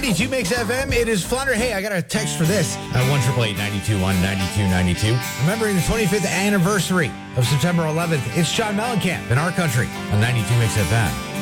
92 Mix FM. It is Flounder. Hey, I got a text for this at 1-888-921-9292. Remembering the 25th anniversary of September 11th, it's John Mellencamp in our country on 92 Mix FM.